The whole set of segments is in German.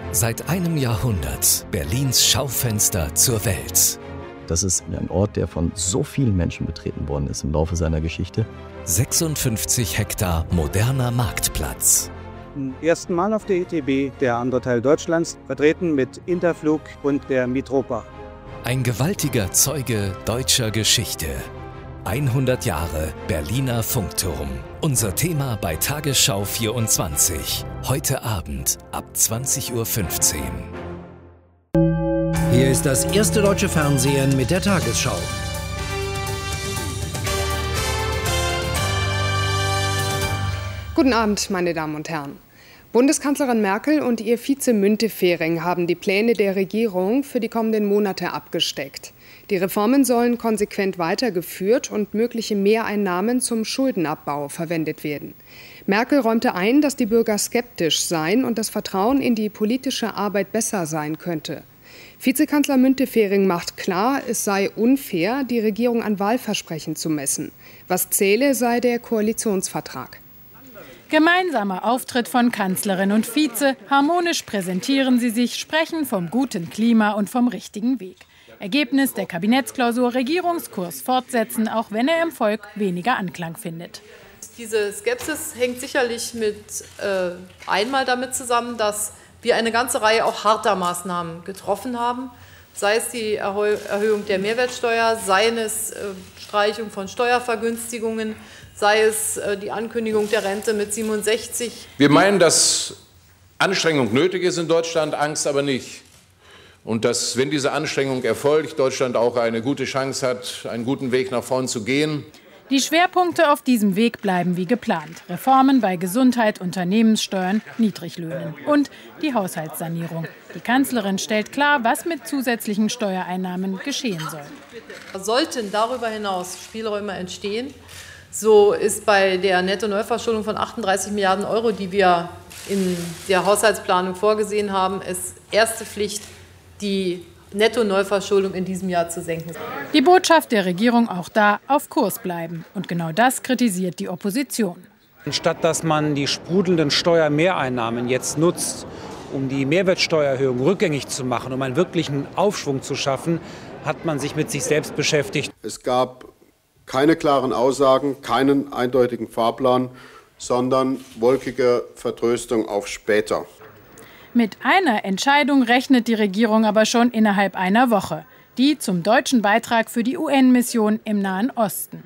Seit einem Jahrhundert Berlins Schaufenster zur Welt. Das ist ein Ort, der von so vielen Menschen betreten worden ist im Laufe seiner Geschichte. 56 Hektar moderner Marktplatz. Zum ersten Mal auf der ITB, der andere Teil Deutschlands, vertreten mit Interflug und der Mitropa. Ein gewaltiger Zeuge deutscher Geschichte. 100 Jahre Berliner Funkturm. Unser Thema bei Tagesschau 24. Heute Abend ab 20:15 Uhr. Hier ist das erste deutsche Fernsehen mit der Tagesschau. Guten Abend, meine Damen und Herren. Bundeskanzlerin Merkel und ihr Vize Müntefering haben die Pläne der Regierung für die kommenden Monate abgesteckt. Die Reformen sollen konsequent weitergeführt und mögliche Mehreinnahmen zum Schuldenabbau verwendet werden. Merkel räumte ein, dass die Bürger skeptisch seien und das Vertrauen in die politische Arbeit besser sein könnte. Vizekanzler Müntefering macht klar, es sei unfair, die Regierung an Wahlversprechen zu messen. Was zähle, sei der Koalitionsvertrag. Gemeinsamer Auftritt von Kanzlerin und Vize. Harmonisch präsentieren sie sich, sprechen vom guten Klima und vom richtigen Weg. Ergebnis der Kabinettsklausur: Regierungskurs fortsetzen, auch wenn er im Volk weniger Anklang findet. Diese Skepsis hängt sicherlich einmal damit zusammen, dass wir eine ganze Reihe auch harter Maßnahmen getroffen haben. Sei es die Erhöhung der Mehrwertsteuer, sei es Streichung von Steuervergünstigungen, sei es die Ankündigung der Rente mit 67. Wir meinen, dass Anstrengung nötig ist in Deutschland, Angst aber nicht. Und dass, wenn diese Anstrengung erfolgt, Deutschland auch eine gute Chance hat, einen guten Weg nach vorn zu gehen. Die Schwerpunkte auf diesem Weg bleiben wie geplant. Reformen bei Gesundheit, Unternehmenssteuern, Niedriglöhnen und die Haushaltssanierung. Die Kanzlerin stellt klar, was mit zusätzlichen Steuereinnahmen geschehen soll. Sollten darüber hinaus Spielräume entstehen, so ist bei der Netto-Neuverschuldung von 38 Milliarden Euro, die wir in der Haushaltsplanung vorgesehen haben, es erste Pflicht, die Netto-Neuverschuldung in diesem Jahr zu senken. Die Botschaft der Regierung auch da: auf Kurs bleiben. Und genau das kritisiert die Opposition. Statt dass man die sprudelnden Steuermehreinnahmen jetzt nutzt, um die Mehrwertsteuererhöhung rückgängig zu machen, um einen wirklichen Aufschwung zu schaffen, hat man sich mit sich selbst beschäftigt. Es gab keine klaren Aussagen, keinen eindeutigen Fahrplan, sondern wolkige Vertröstung auf später. Mit einer Entscheidung rechnet die Regierung aber schon innerhalb einer Woche. Die zum deutschen Beitrag für die UN-Mission im Nahen Osten.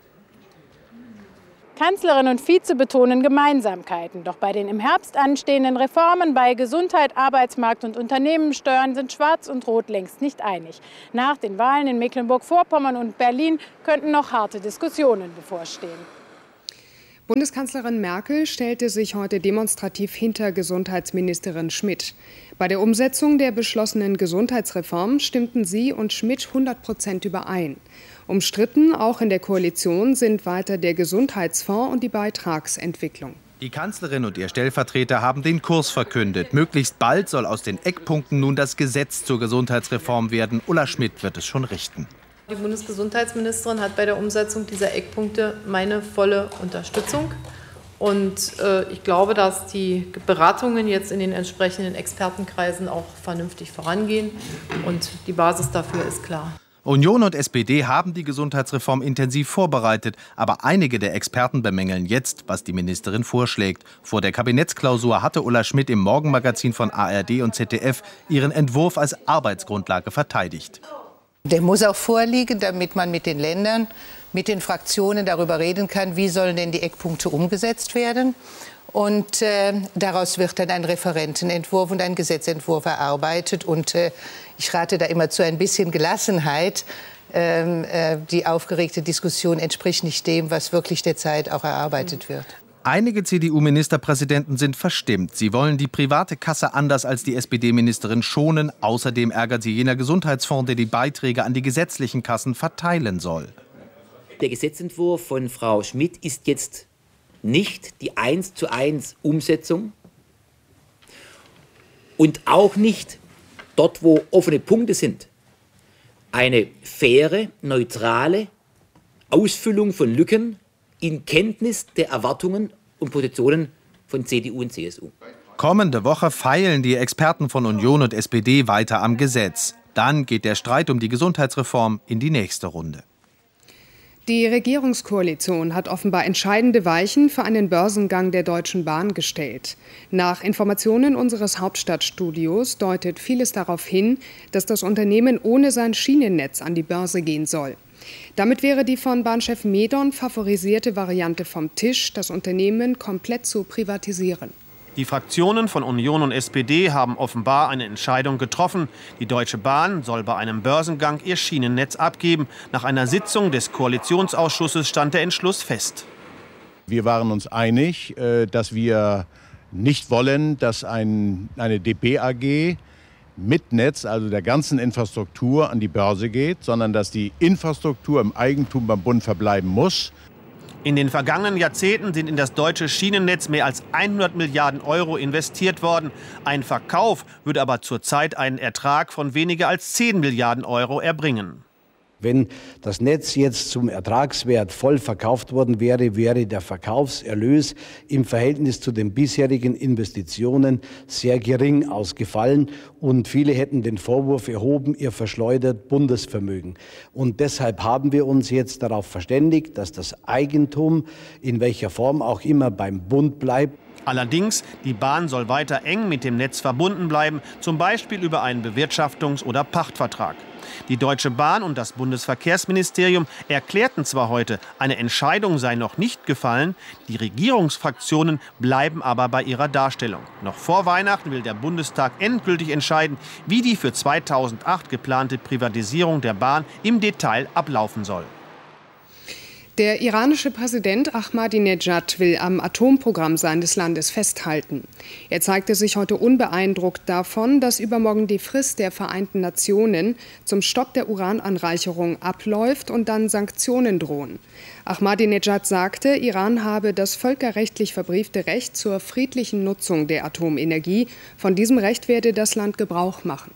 Kanzlerin und Vize betonen Gemeinsamkeiten. Doch bei den im Herbst anstehenden Reformen bei Gesundheit, Arbeitsmarkt und Unternehmenssteuern sind Schwarz und Rot längst nicht einig. Nach den Wahlen in Mecklenburg-Vorpommern und Berlin könnten noch harte Diskussionen bevorstehen. Bundeskanzlerin Merkel stellte sich heute demonstrativ hinter Gesundheitsministerin Schmidt. Bei der Umsetzung der beschlossenen Gesundheitsreform stimmten sie und Schmidt 100% überein. Umstritten, auch in der Koalition, sind weiter der Gesundheitsfonds und die Beitragsentwicklung. Die Kanzlerin und ihr Stellvertreter haben den Kurs verkündet. Möglichst bald soll aus den Eckpunkten nun das Gesetz zur Gesundheitsreform werden. Ulla Schmidt wird es schon richten. Die Bundesgesundheitsministerin hat bei der Umsetzung dieser Eckpunkte meine volle Unterstützung. Und ich glaube, dass die Beratungen jetzt in den entsprechenden Expertenkreisen auch vernünftig vorangehen. Und die Basis dafür ist klar. Union und SPD haben die Gesundheitsreform intensiv vorbereitet. Aber einige der Experten bemängeln jetzt, was die Ministerin vorschlägt. Vor der Kabinettsklausur hatte Ulla Schmidt im Morgenmagazin von ARD und ZDF ihren Entwurf als Arbeitsgrundlage verteidigt. Der muss auch vorliegen, damit man mit den Ländern, mit den Fraktionen darüber reden kann, wie sollen denn die Eckpunkte umgesetzt werden. Und daraus wird dann ein Referentenentwurf und ein Gesetzentwurf erarbeitet. Und ich rate da immer zu ein bisschen Gelassenheit. Die aufgeregte Diskussion entspricht nicht dem, was wirklich derzeit auch erarbeitet wird. Einige CDU-Ministerpräsidenten sind verstimmt. Sie wollen die private Kasse anders als die SPD-Ministerin schonen. Außerdem ärgert sie jener Gesundheitsfonds, der die Beiträge an die gesetzlichen Kassen verteilen soll. Der Gesetzentwurf von Frau Schmidt ist jetzt nicht die 1:1 Umsetzung und auch nicht dort, wo offene Punkte sind, eine faire, neutrale Ausfüllung von Lücken in Kenntnis der Erwartungen und Positionen von CDU und CSU. Kommende Woche feilen die Experten von Union und SPD weiter am Gesetz. Dann geht der Streit um die Gesundheitsreform in die nächste Runde. Die Regierungskoalition hat offenbar entscheidende Weichen für einen Börsengang der Deutschen Bahn gestellt. Nach Informationen unseres Hauptstadtstudios deutet vieles darauf hin, dass das Unternehmen ohne sein Schienennetz an die Börse gehen soll. Damit wäre die von Bahnchef Medon favorisierte Variante vom Tisch, das Unternehmen komplett zu privatisieren. Die Fraktionen von Union und SPD haben offenbar eine Entscheidung getroffen. Die Deutsche Bahn soll bei einem Börsengang ihr Schienennetz abgeben. Nach einer Sitzung des Koalitionsausschusses stand der Entschluss fest. Wir waren uns einig, dass wir nicht wollen, dass eine DB AG mit Netz, also der ganzen Infrastruktur, an die Börse geht, sondern dass die Infrastruktur im Eigentum beim Bund verbleiben muss. In den vergangenen Jahrzehnten sind in das deutsche Schienennetz mehr als 100 Milliarden Euro investiert worden. Ein Verkauf würde aber zurzeit einen Ertrag von weniger als 10 Milliarden Euro erbringen. Wenn das Netz jetzt zum Ertragswert voll verkauft worden wäre, wäre der Verkaufserlös im Verhältnis zu den bisherigen Investitionen sehr gering ausgefallen. Und viele hätten den Vorwurf erhoben, ihr verschleudert Bundesvermögen. Und deshalb haben wir uns jetzt darauf verständigt, dass das Eigentum, in welcher Form auch immer, beim Bund bleibt. Allerdings, die Bahn soll weiter eng mit dem Netz verbunden bleiben, zum Beispiel über einen Bewirtschaftungs- oder Pachtvertrag. Die Deutsche Bahn und das Bundesverkehrsministerium erklärten zwar heute, eine Entscheidung sei noch nicht gefallen, die Regierungsfraktionen bleiben aber bei ihrer Darstellung. Noch vor Weihnachten will der Bundestag endgültig entscheiden, wie die für 2008 geplante Privatisierung der Bahn im Detail ablaufen soll. Der iranische Präsident Ahmadinejad will am Atomprogramm seines Landes festhalten. Er zeigte sich heute unbeeindruckt davon, dass übermorgen die Frist der Vereinten Nationen zum Stopp der Urananreicherung abläuft und dann Sanktionen drohen. Ahmadinejad sagte, Iran habe das völkerrechtlich verbriefte Recht zur friedlichen Nutzung der Atomenergie. Von diesem Recht werde das Land Gebrauch machen.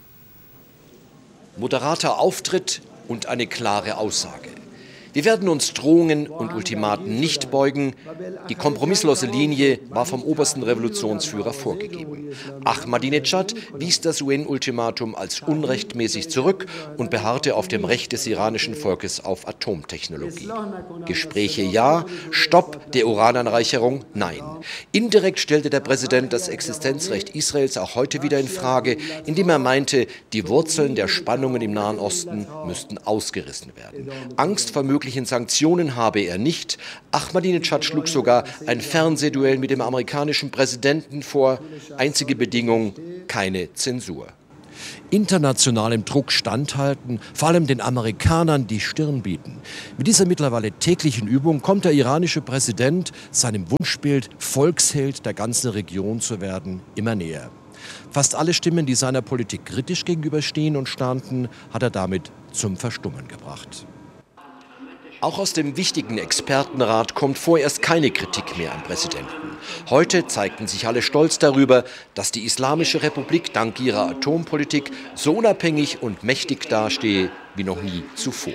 Moderater Auftritt und eine klare Aussage. Wir werden uns Drohungen und Ultimaten nicht beugen. Die kompromisslose Linie war vom obersten Revolutionsführer vorgegeben. Ahmadinejad wies das UN-Ultimatum als unrechtmäßig zurück und beharrte auf dem Recht des iranischen Volkes auf Atomtechnologie. Gespräche ja, Stopp der Urananreicherung nein. Indirekt stellte der Präsident das Existenzrecht Israels auch heute wieder in Frage, indem er meinte, die Wurzeln der Spannungen im Nahen Osten müssten ausgerissen werden. Angst vor möglichen Sanktionen habe er nicht. Ahmadinejad schlug sogar ein Fernsehduell mit dem amerikanischen Präsidenten vor. Einzige Bedingung, keine Zensur. Internationalem Druck standhalten, vor allem den Amerikanern die Stirn bieten. Mit dieser mittlerweile täglichen Übung kommt der iranische Präsident seinem Wunschbild, Volksheld der ganzen Region zu werden, immer näher. Fast alle Stimmen, die seiner Politik kritisch gegenüberstehen und standen, hat er damit zum Verstummen gebracht. Auch aus dem wichtigen Expertenrat kommt vorerst keine Kritik mehr am Präsidenten. Heute zeigten sich alle stolz darüber, dass die Islamische Republik dank ihrer Atompolitik so unabhängig und mächtig dastehe wie noch nie zuvor.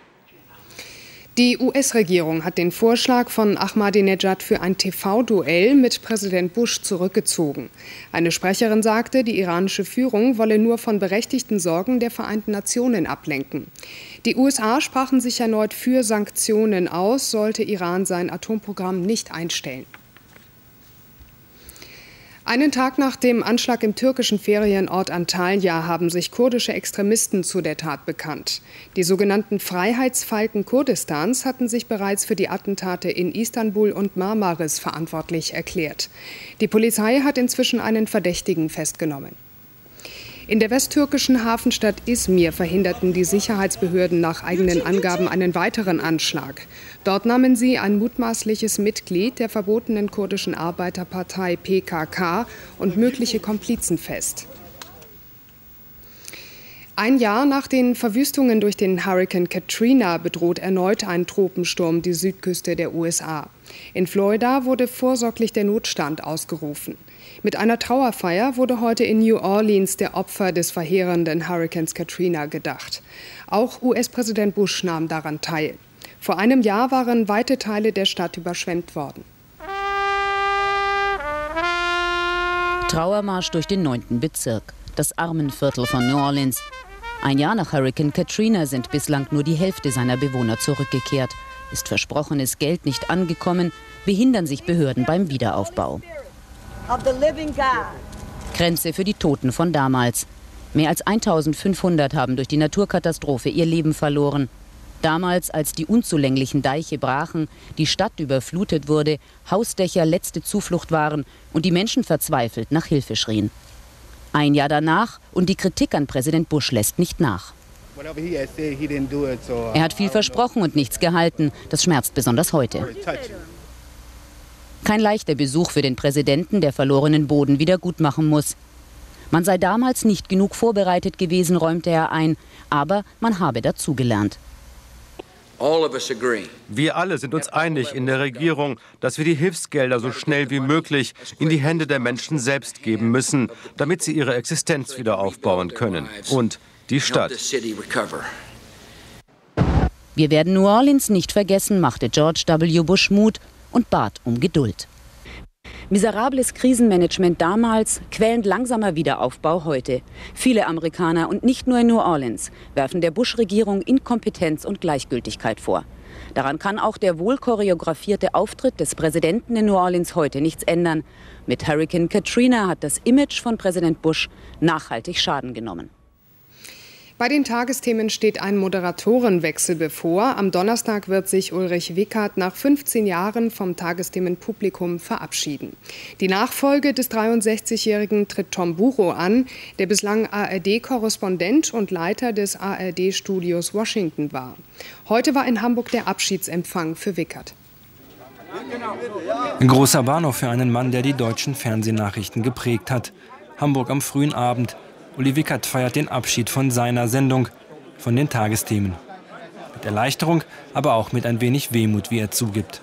Die US-Regierung hat den Vorschlag von Ahmadinejad für ein TV-Duell mit Präsident Bush zurückgezogen. Eine Sprecherin sagte, die iranische Führung wolle nur von berechtigten Sorgen der Vereinten Nationen ablenken. Die USA sprachen sich erneut für Sanktionen aus, sollte Iran sein Atomprogramm nicht einstellen. Einen Tag nach dem Anschlag im türkischen Ferienort Antalya haben sich kurdische Extremisten zu der Tat bekannt. Die sogenannten Freiheitsfalken Kurdistans hatten sich bereits für die Attentate in Istanbul und Marmaris verantwortlich erklärt. Die Polizei hat inzwischen einen Verdächtigen festgenommen. In der westtürkischen Hafenstadt Izmir verhinderten die Sicherheitsbehörden nach eigenen Angaben einen weiteren Anschlag. Dort nahmen sie ein mutmaßliches Mitglied der verbotenen kurdischen Arbeiterpartei PKK und mögliche Komplizen fest. Ein Jahr nach den Verwüstungen durch den Hurrikan Katrina bedroht erneut ein Tropensturm die Südküste der USA. In Florida wurde vorsorglich der Notstand ausgerufen. Mit einer Trauerfeier wurde heute in New Orleans der Opfer des verheerenden Hurrikans Katrina gedacht. Auch US-Präsident Bush nahm daran teil. Vor einem Jahr waren weite Teile der Stadt überschwemmt worden. Trauermarsch durch den 9. Bezirk, das Armenviertel von New Orleans. Ein Jahr nach Hurrikan Katrina sind bislang nur die Hälfte seiner Bewohner zurückgekehrt. Ist versprochenes Geld nicht angekommen, behindern sich Behörden beim Wiederaufbau. Grenze für die Toten von damals. Mehr als 1500 haben durch die Naturkatastrophe ihr Leben verloren. Damals, als die unzulänglichen Deiche brachen, die Stadt überflutet wurde, Hausdächer letzte Zuflucht waren und die Menschen verzweifelt nach Hilfe schrien. Ein Jahr danach und die Kritik an Präsident Bush lässt nicht nach. Er hat viel versprochen und nichts gehalten. Das schmerzt besonders heute. Kein leichter Besuch für den Präsidenten, der verlorenen Boden wiedergutmachen muss. Man sei damals nicht genug vorbereitet gewesen, räumte er ein, aber man habe dazugelernt. Wir alle sind uns einig in der Regierung, dass wir die Hilfsgelder so schnell wie möglich in die Hände der Menschen selbst geben müssen, damit sie ihre Existenz wieder aufbauen können. Und die Stadt. Wir werden New Orleans nicht vergessen, machte George W. Bush Mut und bat um Geduld. Miserables Krisenmanagement damals, quälend langsamer Wiederaufbau heute. Viele Amerikaner und nicht nur in New Orleans werfen der Bush-Regierung Inkompetenz und Gleichgültigkeit vor. Daran kann auch der wohl choreografierte Auftritt des Präsidenten in New Orleans heute nichts ändern. Mit Hurrikan Katrina hat das Image von Präsident Bush nachhaltig Schaden genommen. Bei den Tagesthemen steht ein Moderatorenwechsel bevor. Am Donnerstag wird sich Ulrich Wickert nach 15 Jahren vom Tagesthemenpublikum verabschieden. Die Nachfolge des 63-Jährigen tritt Tom Buro an, der bislang ARD-Korrespondent und Leiter des ARD-Studios Washington war. Heute war in Hamburg der Abschiedsempfang für Wickert. Ein großer Bahnhof für einen Mann, der die deutschen Fernsehnachrichten geprägt hat. Hamburg am frühen Abend. Uli Wickert feiert den Abschied von seiner Sendung, von den Tagesthemen. Mit Erleichterung, aber auch mit ein wenig Wehmut, wie er zugibt.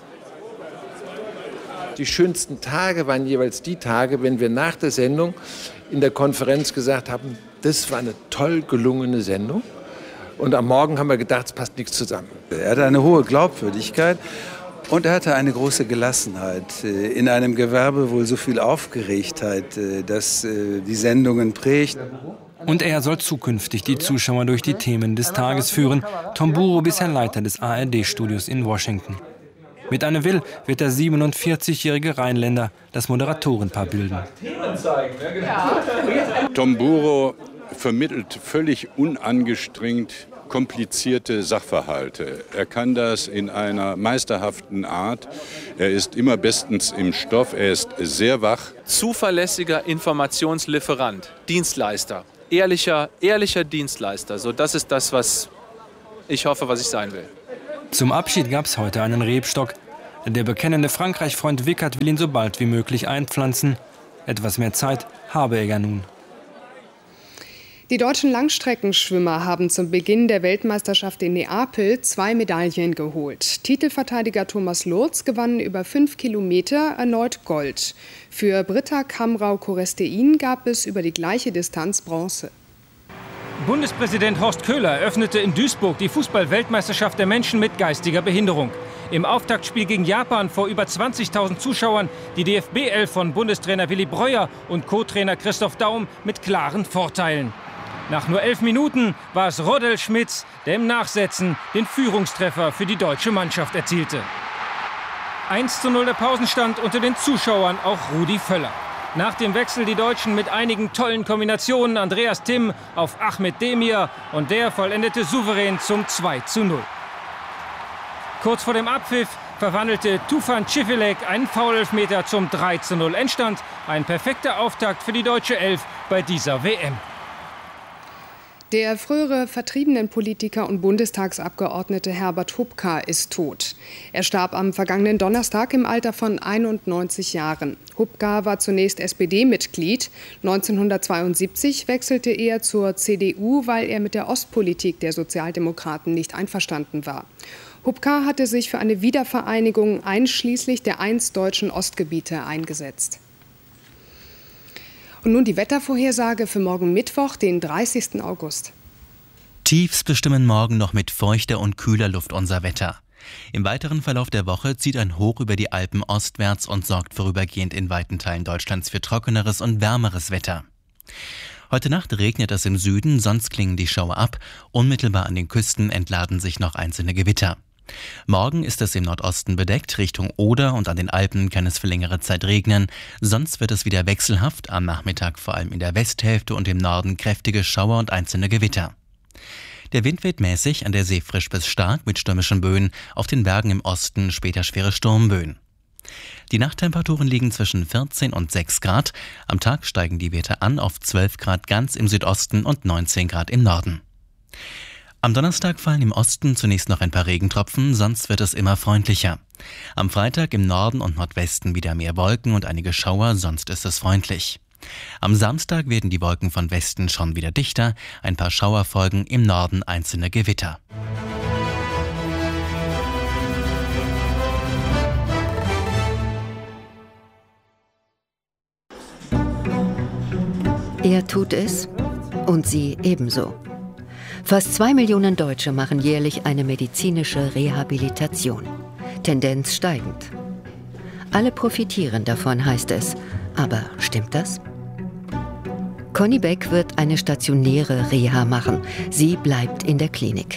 Die schönsten Tage waren jeweils die Tage, wenn wir nach der Sendung in der Konferenz gesagt haben, das war eine toll gelungene Sendung. Und am Morgen haben wir gedacht, es passt nichts zusammen. Er hatte eine hohe Glaubwürdigkeit. Und er hatte eine große Gelassenheit in einem Gewerbe, wohl so viel Aufgeregtheit, das die Sendungen prägt. Und er soll zukünftig die Zuschauer durch die Themen des Tages führen. Tom Buro, bisher Leiter des ARD-Studios in Washington. Mit Anne Will wird der 47-jährige Rheinländer das Moderatorenpaar bilden. Tom Buro vermittelt völlig unangestrengt komplizierte Sachverhalte. Er kann das in einer meisterhaften Art. Er ist immer bestens im Stoff. Er ist sehr wach. Zuverlässiger Informationslieferant, Dienstleister, ehrlicher Dienstleister. So, das ist das, was ich hoffe, was ich sein will. Zum Abschied gab es heute einen Rebstock. Der bekennende Frankreich-Freund Wickert will ihn so bald wie möglich einpflanzen. Etwas mehr Zeit habe er ja nun. Die deutschen Langstreckenschwimmer haben zum Beginn der Weltmeisterschaft in Neapel 2 Medaillen geholt. Titelverteidiger Thomas Lurz gewann über 5 Kilometer erneut Gold. Für Britta Kamrau-Korestein gab es über die gleiche Distanz Bronze. Bundespräsident Horst Köhler eröffnete in Duisburg die Fußball-Weltmeisterschaft der Menschen mit geistiger Behinderung. Im Auftaktspiel gegen Japan vor über 20.000 Zuschauern die DFB-11 von Bundestrainer Willi Breuer und Co-Trainer Christoph Daum mit klaren Vorteilen. Nach nur 11 Minuten war es Roddel Schmitz, der im Nachsetzen den Führungstreffer für die deutsche Mannschaft erzielte. 1:0 der Pausenstand unter den Zuschauern, auch Rudi Völler. Nach dem Wechsel die Deutschen mit einigen tollen Kombinationen, Andreas Timm auf Ahmed Demir und der vollendete souverän zum 2:0. Kurz vor dem Abpfiff verwandelte Tufan Cifelek einen Foulelfmeter zum 3:0 Endstand. Ein perfekter Auftakt für die deutsche Elf bei dieser WM. Der frühere Vertriebenenpolitiker und Bundestagsabgeordnete Herbert Hupka ist tot. Er starb am vergangenen Donnerstag im Alter von 91 Jahren. Hupka war zunächst SPD-Mitglied. 1972 wechselte er zur CDU, weil er mit der Ostpolitik der Sozialdemokraten nicht einverstanden war. Hupka hatte sich für eine Wiedervereinigung einschließlich der einst deutschen Ostgebiete eingesetzt. Und nun die Wettervorhersage für morgen Mittwoch, den 30. August. Tiefs bestimmen morgen noch mit feuchter und kühler Luft unser Wetter. Im weiteren Verlauf der Woche zieht ein Hoch über die Alpen ostwärts und sorgt vorübergehend in weiten Teilen Deutschlands für trockeneres und wärmeres Wetter. Heute Nacht regnet es im Süden, sonst klingen die Schauer ab. Unmittelbar an den Küsten entladen sich noch einzelne Gewitter. Morgen ist es im Nordosten bedeckt, Richtung Oder und an den Alpen kann es für längere Zeit regnen. Sonst wird es wieder wechselhaft, am Nachmittag vor allem in der Westhälfte und im Norden kräftige Schauer und einzelne Gewitter. Der Wind weht mäßig, an der See frisch bis stark mit stürmischen Böen, auf den Bergen im Osten später schwere Sturmböen. Die Nachttemperaturen liegen zwischen 14 und 6 Grad. Am Tag steigen die Werte an auf 12 Grad ganz im Südosten und 19 Grad im Norden. Am Donnerstag fallen im Osten zunächst noch ein paar Regentropfen, sonst wird es immer freundlicher. Am Freitag im Norden und Nordwesten wieder mehr Wolken und einige Schauer, sonst ist es freundlich. Am Samstag werden die Wolken von Westen schon wieder dichter, ein paar Schauer folgen, im Norden einzelne Gewitter. Er tut es und sie ebenso. Fast 2 Millionen Deutsche machen jährlich eine medizinische Rehabilitation. Tendenz steigend. Alle profitieren davon, heißt es. Aber stimmt das? Conny Beck wird eine stationäre Reha machen. Sie bleibt in der Klinik.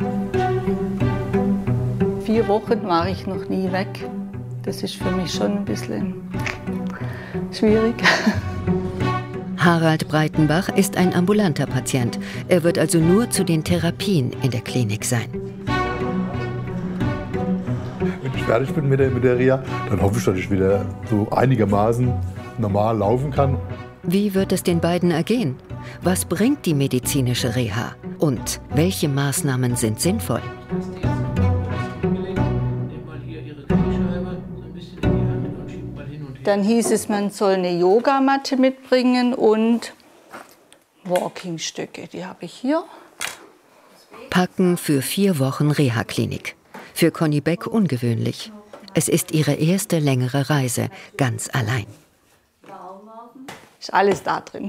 4 Wochen war ich noch nie weg. Das ist für mich schon ein bisschen schwierig. Harald Breitenbach ist ein ambulanter Patient. Er wird also nur zu den Therapien in der Klinik sein. Wenn ich fertig bin mit der Reha, dann hoffe ich, dass ich wieder so einigermaßen normal laufen kann. Wie wird es den beiden ergehen? Was bringt die medizinische Reha? Und welche Maßnahmen sind sinnvoll? Dann hieß es, man soll eine Yogamatte mitbringen und Walkingstöcke. Die habe ich hier. Packen für 4 Wochen Reha-Klinik. Für Conny Beck ungewöhnlich. Es ist ihre erste längere Reise, ganz allein. Ist alles da drin.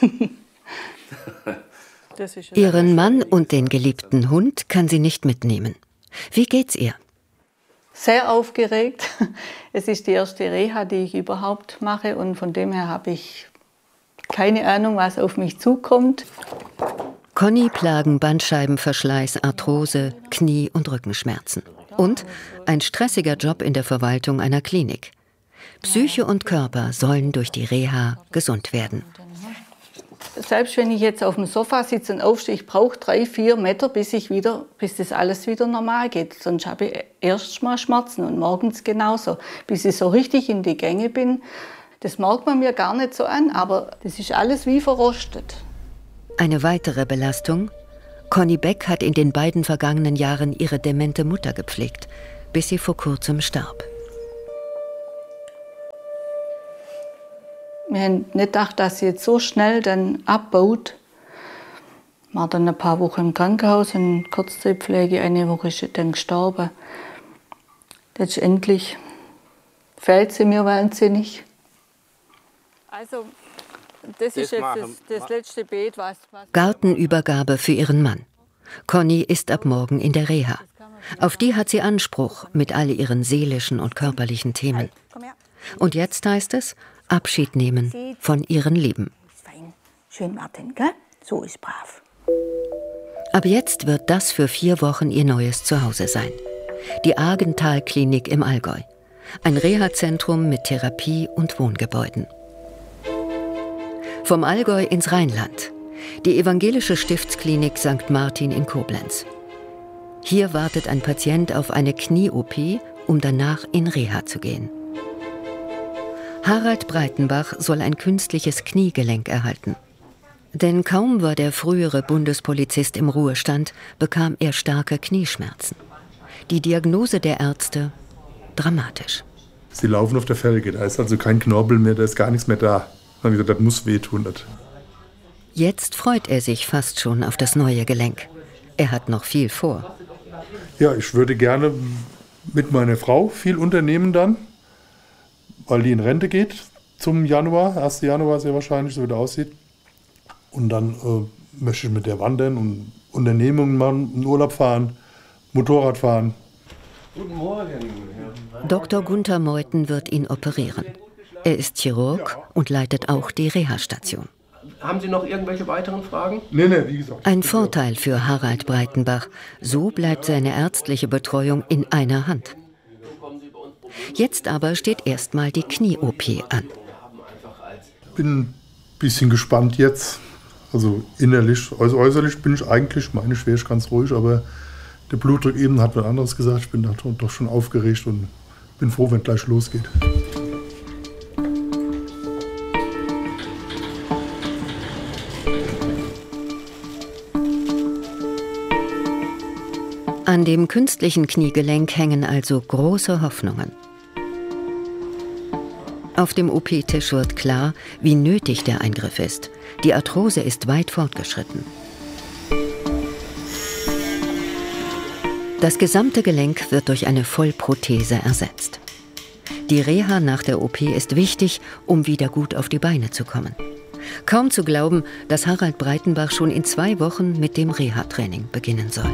Ihren Mann und den geliebten Hund kann sie nicht mitnehmen. Wie geht's ihr? Sehr aufgeregt. Es ist die erste Reha, die ich überhaupt mache und von dem her habe ich keine Ahnung, was auf mich zukommt. Conny plagen Bandscheibenverschleiß, Arthrose, Knie- und Rückenschmerzen. Und ein stressiger Job in der Verwaltung einer Klinik. Psyche und Körper sollen durch die Reha gesund werden. Selbst wenn ich jetzt auf dem Sofa sitze und aufstehe, ich brauche 3-4 Meter, bis das alles wieder normal geht. Sonst habe ich erst mal Schmerzen und morgens genauso. Bis ich so richtig in die Gänge bin, das merkt man mir gar nicht so an, aber das ist alles wie verrostet. Eine weitere Belastung? Conny Beck hat in den beiden vergangenen Jahren ihre demente Mutter gepflegt, bis sie vor kurzem starb. Wir haben nicht gedacht, dass sie jetzt so schnell dann abbaut. War dann ein paar Wochen im Krankenhaus, in Kurzzeitpflege. Eine Woche ist sie dann gestorben. Letztendlich fehlt sie mir wahnsinnig. Also, das ist jetzt das letzte Beet, was... Gartenübergabe für ihren Mann. Conny ist ab morgen in der Reha. Auf die hat sie Anspruch mit all ihren seelischen und körperlichen Themen. Und jetzt heißt es, Abschied nehmen von ihren Lieben. Schön, Martin, gell? So ist brav. Ab jetzt wird das für 4 Wochen ihr neues Zuhause sein. Die Argental-Klinik im Allgäu. Ein Reha-Zentrum mit Therapie und Wohngebäuden. Vom Allgäu ins Rheinland. Die evangelische Stiftsklinik St. Martin in Koblenz. Hier wartet ein Patient auf eine Knie-OP, um danach in Reha zu gehen. Harald Breitenbach soll ein künstliches Kniegelenk erhalten. Denn kaum war der frühere Bundespolizist im Ruhestand, bekam er starke Knieschmerzen. Die Diagnose der Ärzte: dramatisch. Sie laufen auf der Felge, da ist also kein Knorpel mehr, da ist gar nichts mehr da. Dann haben gesagt, das muss wehtun. Jetzt freut er sich fast schon auf das neue Gelenk. Er hat noch viel vor. Ja, ich würde gerne mit meiner Frau viel unternehmen dann, weil die in Rente geht zum Januar, 1. Januar sehr wahrscheinlich, so wie das aussieht. Und dann möchte ich mit der wandern und Unternehmungen machen, in Urlaub fahren, Motorrad fahren. Guten Morgen. Dr. Gunther Meuthen wird ihn operieren. Er ist Chirurg und leitet auch die Reha-Station. Haben Sie noch irgendwelche weiteren Fragen? Nee, wie gesagt. Ein Vorteil für Harald Breitenbach. So bleibt seine ärztliche Betreuung in einer Hand. Jetzt aber steht erstmal die Knie-OP an. Bin ein bisschen gespannt jetzt. Also innerlich, also äußerlich bin ich eigentlich, meine ich, wäre ich ganz ruhig, aber der Blutdruck eben hat was anderes gesagt. Ich bin da doch schon aufgeregt und bin froh, wenn es gleich losgeht. An dem künstlichen Kniegelenk hängen also große Hoffnungen. Auf dem OP-Tisch wird klar, wie nötig der Eingriff ist. Die Arthrose ist weit fortgeschritten. Das gesamte Gelenk wird durch eine Vollprothese ersetzt. Die Reha nach der OP ist wichtig, um wieder gut auf die Beine zu kommen. Kaum zu glauben, dass Harald Breitenbach schon in 2 Wochen mit dem Reha-Training beginnen soll.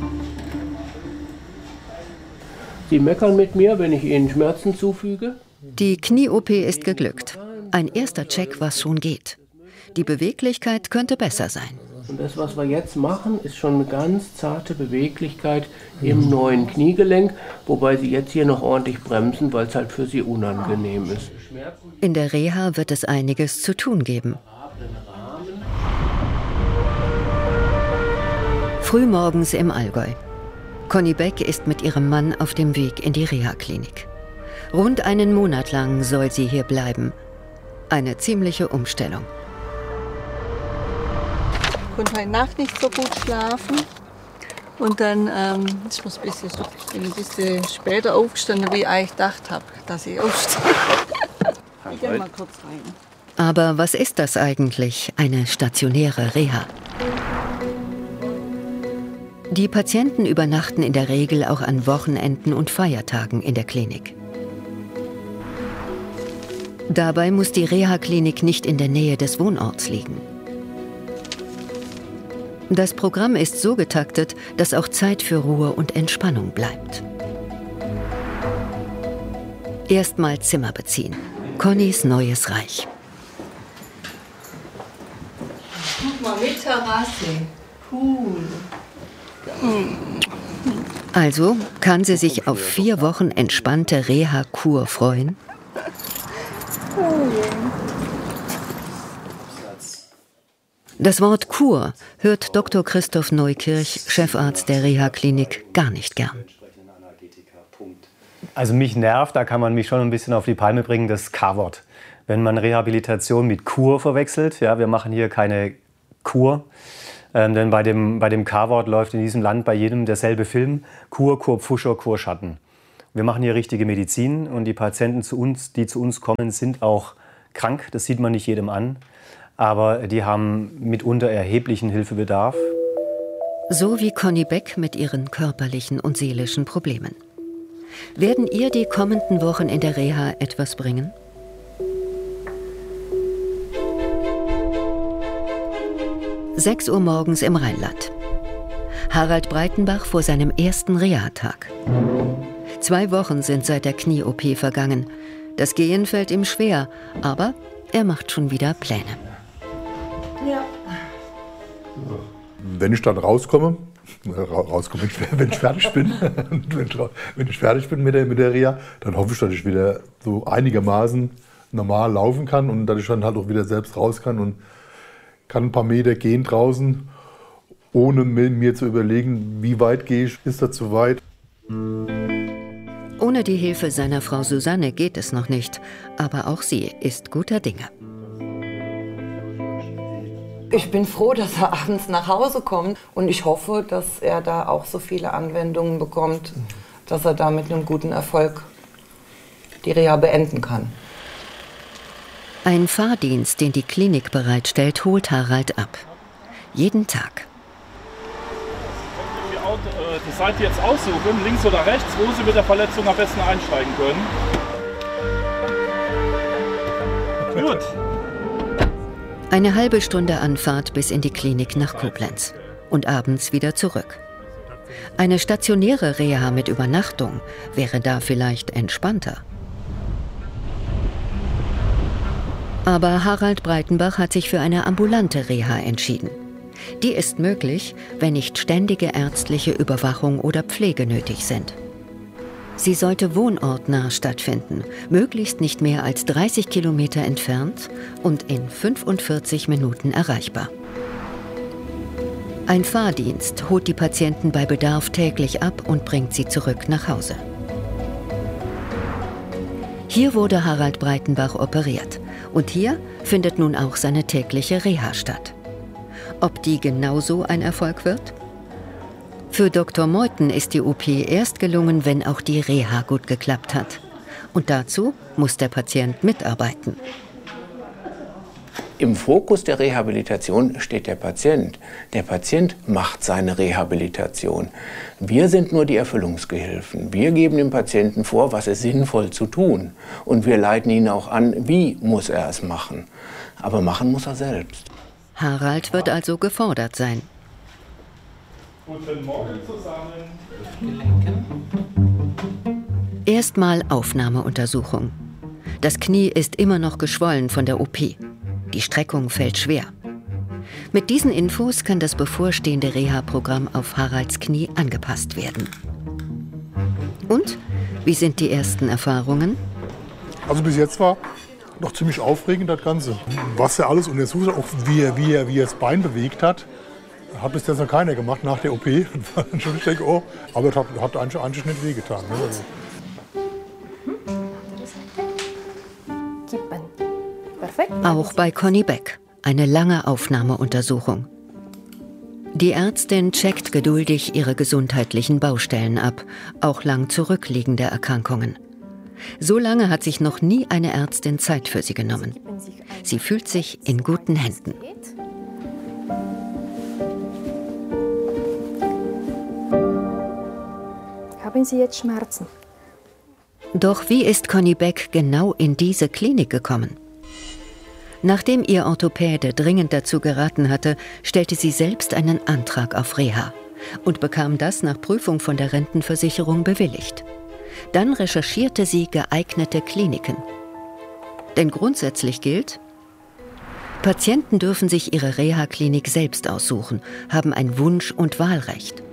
Sie meckern mit mir, wenn ich Ihnen Schmerzen zufüge? Die Knie-OP ist geglückt. Ein erster Check, was schon geht. Die Beweglichkeit könnte besser sein. Und das, was wir jetzt machen, ist schon eine ganz zarte Beweglichkeit im neuen Kniegelenk, wobei Sie jetzt hier noch ordentlich bremsen, weil es halt für Sie unangenehm ist. In der Reha wird es einiges zu tun geben. Frühmorgens im Allgäu. Conny Beck ist mit ihrem Mann auf dem Weg in die Reha-Klinik. Rund einen Monat lang soll sie hier bleiben. Eine ziemliche Umstellung. Ich konnte heute Nacht nicht so gut schlafen. Und dann ist mir ein bisschen später aufgestanden, wie ich eigentlich gedacht habe, dass ich aufstehe. Ich gehe mal kurz rein. Aber was ist das eigentlich, eine stationäre Reha? Die Patienten übernachten in der Regel auch an Wochenenden und Feiertagen in der Klinik. Dabei muss die Reha-Klinik nicht in der Nähe des Wohnorts liegen. Das Programm ist so getaktet, dass auch Zeit für Ruhe und Entspannung bleibt. Erstmal Zimmer beziehen. Connys neues Reich. Guck mal, mit Terrasse. Cool. Also kann sie sich auf 4 Wochen entspannte Reha-Kur freuen? Das Wort Kur hört Dr. Christoph Neukirch, Chefarzt der Reha-Klinik, gar nicht gern. Also mich nervt, da kann man mich schon ein bisschen auf die Palme bringen, das K-Wort. Wenn man Rehabilitation mit Kur verwechselt, ja, wir machen hier keine Kur, denn bei dem K-Wort läuft in diesem Land bei jedem derselbe Film, Kur, Kurpfuscher, Kurschatten. Wir machen hier richtige Medizin und die Patienten, die zu uns kommen, sind auch krank, das sieht man nicht jedem an, aber die haben mitunter erheblichen Hilfebedarf. So wie Conny Beck mit ihren körperlichen und seelischen Problemen. Werden ihr die kommenden Wochen in der Reha etwas bringen? (6 Uhr morgens im Rheinland. Harald Breitenbach vor seinem ersten Reha-Tag. 2 Wochen sind seit der Knie-OP vergangen. Das Gehen fällt ihm schwer, aber er macht schon wieder Pläne. Ja. Wenn ich dann rauskomme, wenn ich fertig bin, wenn ich fertig bin mit der Reha, dann hoffe ich, dass ich wieder so einigermaßen normal laufen kann und dass ich dann halt auch wieder selbst raus kann und kann ein paar Meter gehen draußen, ohne mir zu überlegen, wie weit gehe ich, ist das zu weit. Ohne die Hilfe seiner Frau Susanne geht es noch nicht, aber auch sie ist guter Dinge. Ich bin froh, dass er abends nach Hause kommt und ich hoffe, dass er da auch so viele Anwendungen bekommt, dass er da mit einem guten Erfolg die Reha beenden kann. Ein Fahrdienst, den die Klinik bereitstellt, holt Harald ab. Jeden Tag. Die Seite jetzt aussuchen, links oder rechts, wo Sie mit der Verletzung am besten einsteigen können. Gut. Eine halbe Stunde Anfahrt bis in die Klinik nach Koblenz und abends wieder zurück. Eine stationäre Reha mit Übernachtung wäre da vielleicht entspannter. Aber Harald Breitenbach hat sich für eine ambulante Reha entschieden. Die ist möglich, wenn nicht ständige ärztliche Überwachung oder Pflege nötig sind. Sie sollte wohnortnah stattfinden, möglichst nicht mehr als 30 Kilometer entfernt und in 45 Minuten erreichbar. Ein Fahrdienst holt die Patienten bei Bedarf täglich ab und bringt sie zurück nach Hause. Hier wurde Harald Breitenbach operiert und hier findet nun auch seine tägliche Reha statt. Ob die genauso ein Erfolg wird? Für Dr. Meuthen ist die OP erst gelungen, wenn auch die Reha gut geklappt hat. Und dazu muss der Patient mitarbeiten. Im Fokus der Rehabilitation steht der Patient. Der Patient macht seine Rehabilitation. Wir sind nur die Erfüllungsgehilfen. Wir geben dem Patienten vor, was ist sinnvoll zu tun. Und wir leiten ihn auch an, wie muss er es machen. Aber machen muss er selbst. Harald wird also gefordert sein. Guten Morgen zusammen. Erstmal Aufnahmeuntersuchung. Das Knie ist immer noch geschwollen von der OP. Die Streckung fällt schwer. Mit diesen Infos kann das bevorstehende Reha-Programm auf Haralds Knie angepasst werden. Und wie sind die ersten Erfahrungen? Also bis jetzt war noch ziemlich aufregend das Ganze. Was er alles untersucht hat, auch wie er das Bein bewegt hat, hat bis jetzt noch keiner gemacht nach der OP. Ich denke, oh, aber es hat eigentlich nicht wehgetan. Ne? Auch bei Conny Beck eine lange Aufnahmeuntersuchung. Die Ärztin checkt geduldig ihre gesundheitlichen Baustellen ab, auch lang zurückliegende Erkrankungen. So lange hat sich noch nie eine Ärztin Zeit für sie genommen. Sie fühlt sich in guten Händen. Haben Sie jetzt Schmerzen? Doch wie ist Conny Beck genau in diese Klinik gekommen? Nachdem ihr Orthopäde dringend dazu geraten hatte, stellte sie selbst einen Antrag auf Reha und bekam das nach Prüfung von der Rentenversicherung bewilligt. Dann recherchierte sie geeignete Kliniken. Denn grundsätzlich gilt, Patienten dürfen sich ihre Reha-Klinik selbst aussuchen, haben ein Wunsch- und Wahlrecht.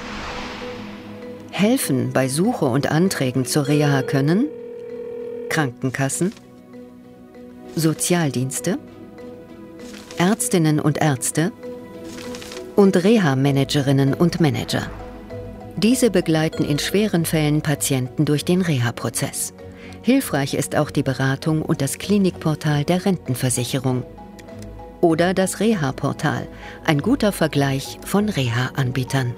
Helfen bei Suche und Anträgen zur Reha können Krankenkassen, Sozialdienste, Ärztinnen und Ärzte und Reha-Managerinnen und Manager. Diese begleiten in schweren Fällen Patienten durch den Reha-Prozess. Hilfreich ist auch die Beratung und das Klinikportal der Rentenversicherung. Oder das Reha-Portal, ein guter Vergleich von Reha-Anbietern.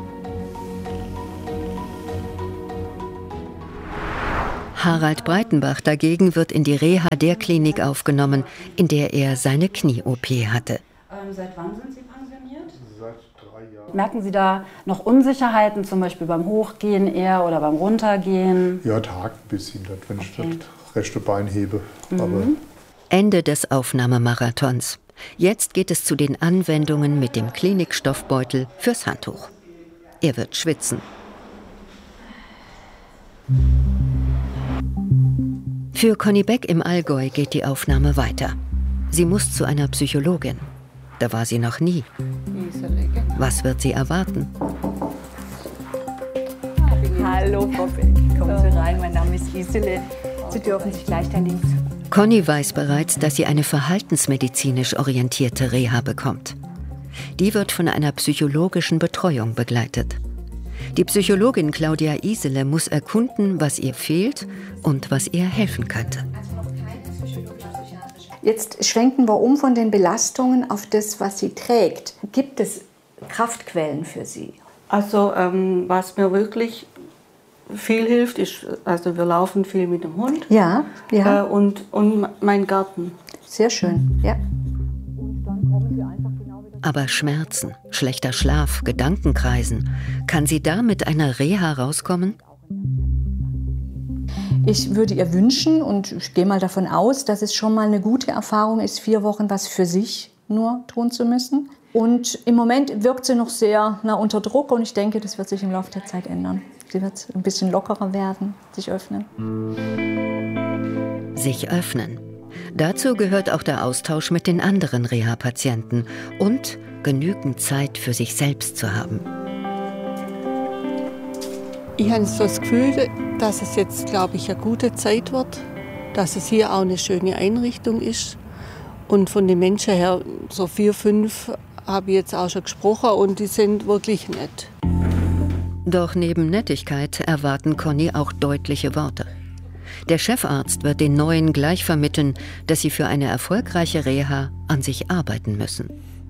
Harald Breitenbach dagegen wird in die Reha der Klinik aufgenommen, in der er seine Knie-OP hatte. Seit wann sind Sie pensioniert? Seit 3 Jahren. Merken Sie da noch Unsicherheiten, zum Beispiel beim Hochgehen eher oder beim Runtergehen? Ja, es hakt ein bisschen, wenn ich das rechte Bein hebe. Aber Ende des Aufnahmemarathons. Jetzt geht es zu den Anwendungen mit dem Klinikstoffbeutel fürs Handtuch. Er wird schwitzen. Für Conny Beck im Allgäu geht die Aufnahme weiter. Sie muss zu einer Psychologin. Da war sie noch nie. Was wird sie erwarten? Hallo, Frau Beck. Kommen Sie rein, mein Name ist Isele. Sie dürfen sich gleich da links. Conny weiß bereits, dass sie eine verhaltensmedizinisch orientierte Reha bekommt. Die wird von einer psychologischen Betreuung begleitet. Die Psychologin Claudia Isele muss erkunden, was ihr fehlt und was ihr helfen könnte. Jetzt schwenken wir um von den Belastungen auf das, was sie trägt. Gibt es Kraftquellen für Sie? Also was mir wirklich viel hilft, ist, also wir laufen viel mit dem Hund. Ja, ja. Und mein Garten. Sehr schön, ja. Aber Schmerzen, schlechter Schlaf, Gedankenkreisen, kann sie da mit einer Reha rauskommen? Ich würde ihr wünschen, und ich gehe mal davon aus, dass es schon mal eine gute Erfahrung ist, 4 Wochen was für sich nur tun zu müssen. Und im Moment wirkt sie noch sehr unter Druck und ich denke, das wird sich im Laufe der Zeit ändern. Sie wird ein bisschen lockerer werden, sich öffnen. Sich öffnen. Dazu gehört auch der Austausch mit den anderen Reha-Patienten und genügend Zeit für sich selbst zu haben. Ich habe so das Gefühl, dass es jetzt, glaube ich, eine gute Zeit wird, dass es hier auch eine schöne Einrichtung ist. Und von den Menschen her, so 4, 5 habe ich jetzt auch schon gesprochen und die sind wirklich nett. Doch neben Nettigkeit erwarten Conny auch deutliche Worte. Der Chefarzt wird den Neuen gleich vermitteln, dass sie für eine erfolgreiche Reha an sich arbeiten müssen.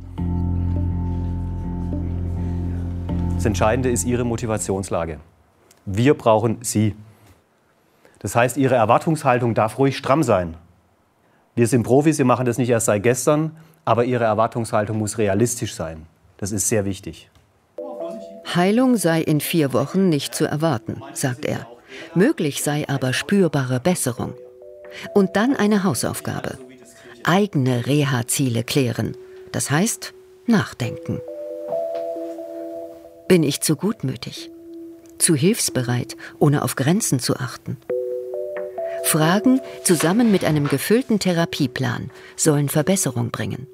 Das Entscheidende ist Ihre Motivationslage. Wir brauchen Sie. Das heißt, Ihre Erwartungshaltung darf ruhig stramm sein. Wir sind Profis, wir machen das nicht erst seit gestern, aber Ihre Erwartungshaltung muss realistisch sein. Das ist sehr wichtig. Heilung sei in 4 Wochen nicht zu erwarten, sagt er. Möglich sei aber spürbare Besserung. Und dann eine Hausaufgabe. Eigene Reha-Ziele klären. Das heißt, nachdenken. Bin ich zu gutmütig? Zu hilfsbereit, ohne auf Grenzen zu achten? Fragen zusammen mit einem gefüllten Therapieplan sollen Verbesserung bringen.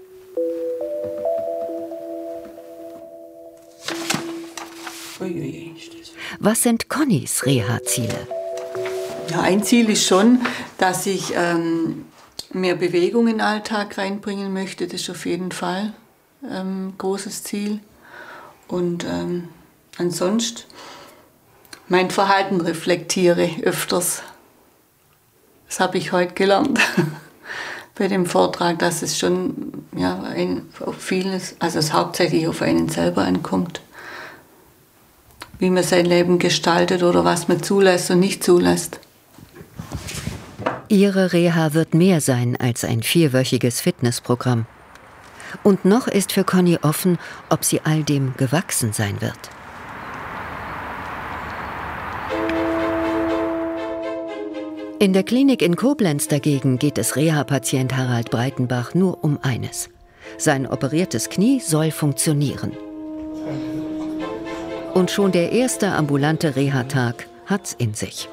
Was sind Connys Reha-Ziele? Ja, ein Ziel ist schon, dass ich mehr Bewegung in den Alltag reinbringen möchte. Das ist auf jeden Fall ein großes Ziel. Und ansonsten mein Verhalten reflektiere öfters. Das habe ich heute gelernt bei dem Vortrag, dass es schon auf vieles, also es hauptsächlich auf einen selber ankommt. Wie man sein Leben gestaltet oder was man zulässt und nicht zulässt. Ihre Reha wird mehr sein als ein 4-wöchiges Fitnessprogramm. Und noch ist für Conny offen, ob sie all dem gewachsen sein wird. In der Klinik in Koblenz dagegen geht es Reha-Patient Harald Breitenbach nur um eines. Sein operiertes Knie soll funktionieren. Und schon der erste ambulante Reha-Tag hat's in sich.